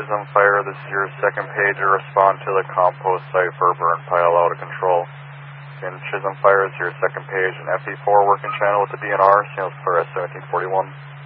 Chisholm Fire, this is your second pager. Respond to the compost site for a burn pile out of control. In Chisholm Fire, this is your second page. An FE4 working channel with the DNR, signals for S1741.